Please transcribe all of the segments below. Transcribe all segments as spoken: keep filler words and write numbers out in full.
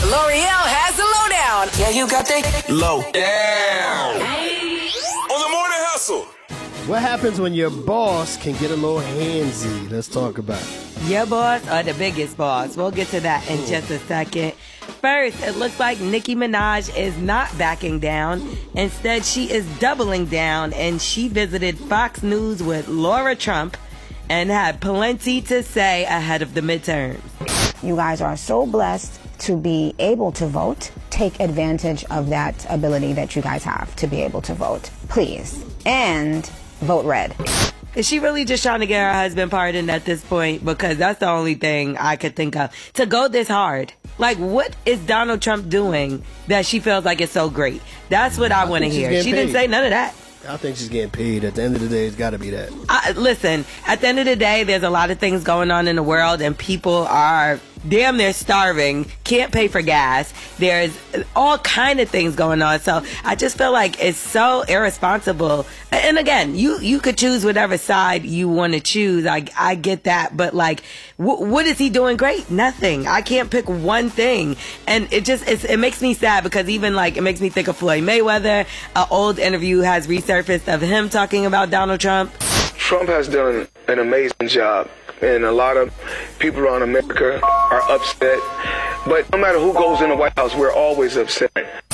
L'Oreal has the lowdown. Yeah, you got the low down. On the morning hustle. What happens when your boss can get a little handsy? Let's talk about it. Your boss or the biggest boss? We'll get to that in just a second. First, it looks like Nicki Minaj is not backing down. Instead, she is doubling down, and she visited Fox News with Laura Trump and had plenty to say ahead of the midterms. You guys are so blessed to be able to vote. Take advantage of that ability that you guys have to be able to vote, please. And vote red. Is she really just trying to get her husband pardoned at this point? Because that's the only thing I could think of. To go this hard. Like, what is Donald Trump doing that she feels like it's so great? That's what I, I want to hear. She paid. Didn't say none of that. I think she's getting paid. At the end of the day, it's got to be that. I, listen, at the end of the day, there's a lot of things going on in the world, and people are damn near starving, can't pay for gas. There's all kind of things going on. So I just feel like it's so irresponsible. And again, you, you could choose whatever side you want to choose. I, I get that. But like, w- what is he doing great? Nothing. I can't pick one thing. And it just, it's, it makes me sad because even like, it makes me think of Floyd Mayweather. An old interview has resurfaced of him talking about Donald Trump. Trump has done an amazing job. And a lot of people around America are upset. But no matter who goes in the White House, we're always upset.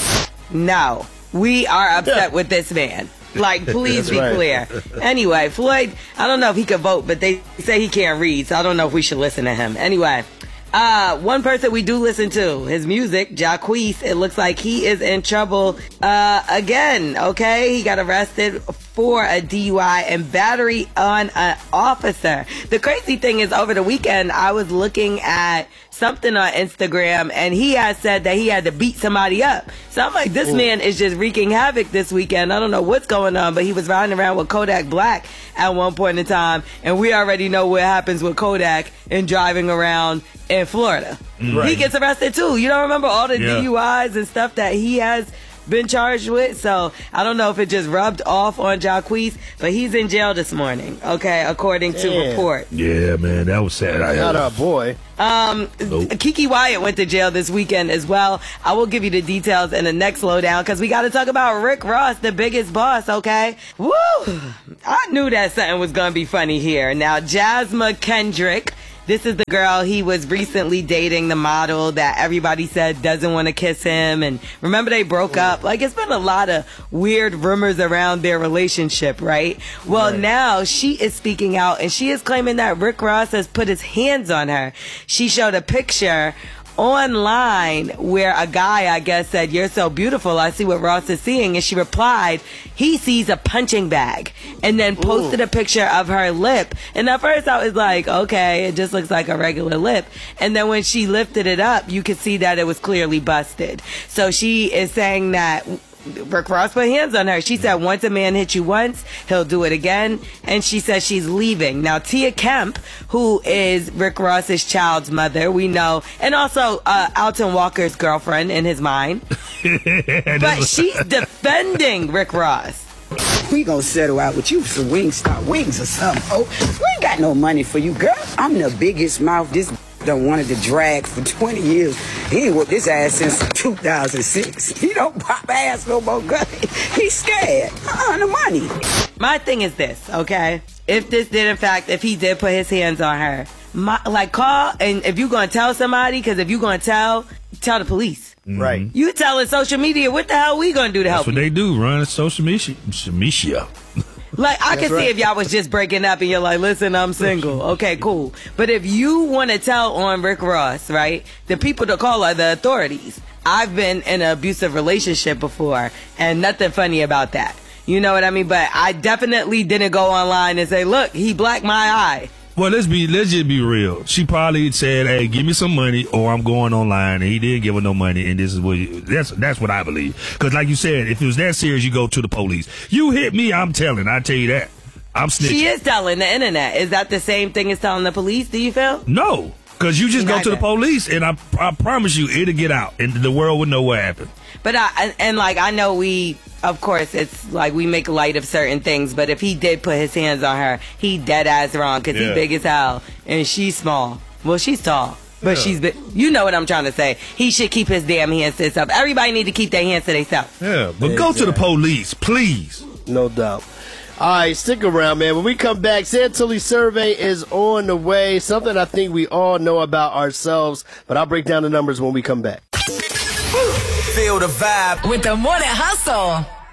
No, we are upset with this man. Like, please be right. clear. Anyway, Floyd, I don't know if he could vote, but they say he can't read, so I don't know if we should listen to him. Anyway, uh, one person we do listen to, his music, Jacquees, it looks like he is in trouble uh, again, okay? He got arrested for a D U I and battery on an officer. The crazy thing is, over the weekend, I was looking at something on Instagram, and he had said that he had to beat somebody up. So I'm like, this Ooh. man is just wreaking havoc this weekend. I don't know what's going on, but he was riding around with Kodak Black at one point in time, and we already know what happens with Kodak and driving around in Florida. Right. He gets arrested too. You don't remember all the yeah. D U Is and stuff that he has been charged with? So I don't know if it just rubbed off on Jacquees, but he's in jail this morning, okay, according Damn. to report. Yeah, man, that was sad. Not our boy. Um, nope. Kiki Wyatt went to jail this weekend as well. I will give you the details in the next lowdown because we got to talk about Rick Ross, the biggest boss, okay? Woo! I knew that something was going to be funny here. Now, Jasmine Kendrick, this is the girl he was recently dating, the model that everybody said doesn't want to kiss him. And remember, they broke up. Like, it's been a lot of weird rumors around their relationship, right? Well, right. now she is speaking out, and she is claiming that Rick Ross has put his hands on her. She showed a picture online where a guy, I guess, said, "You're so beautiful, I see what Ross is seeing," and she replied, he sees a punching bag, and then posted Ooh. a picture of her lip. And at first I was like, okay, it just looks like a regular lip. And then when she lifted it up, you could see that it was clearly busted. So she is saying that Rick Ross put hands on her. She said, once a man hits you once, he'll do it again. And she says she's leaving. Now, Tia Kemp, who is Rick Ross's child's mother, we know, and also uh, Alton Walker's girlfriend in his mind. But she's defending Rick Ross. We gonna settle out with you some Wingstop wings or something. Oh, we ain't got no money for you, girl. I'm the biggest mouth this done wanted to drag for twenty years. He ain't whooped his ass since two thousand six. He don't pop ass no more, girl. He's scared. Uh-uh, the money. My thing is this, okay? If this did, in fact, if he did put his hands on her, my, like, call, and if you're going to tell somebody, because if you're going to tell, tell the police. Mm-hmm. Right. You telling social media, what the hell we going to do to That's help what you? they do, run social media. media. Like, I That's can right. see if y'all was just breaking up and you're like, listen, I'm single. Okay, cool. But if you want to tell on Rick Ross, right, the people to call are the authorities. I've been in an abusive relationship before, and nothing funny about that. You know what I mean? But I definitely didn't go online and say, look, he blacked my eye. Well, let's be let's just be real. She probably said, "Hey, give me some money, or I'm going online." And he didn't give her no money, and this is what you, that's that's what I believe. Because, like you said, if it was that serious, you go to the police. You hit me, I'm telling. I tell you that. I'm snitching. She is telling the internet. Is that the same thing as telling the police? Do you feel? No, because you just Neither. go to the police, and I I promise you, it'll get out, and the world will know what happened. But I and, and like I know we. Of course, it's like we make light of certain things, but if he did put his hands on her, he dead ass wrong because yeah. he's big as hell and she's small. Well, she's tall. But Yeah. she's been, you know what I'm trying to say. He should keep his damn hands to himself. Everybody need to keep their hands to themselves. Yeah, but go to the police, please. No doubt. All right, stick around, man. When we come back, Santulli survey is on the way. Something I think we all know about ourselves, but I'll break down the numbers when we come back. Feel the vibe with the Morning Hustle.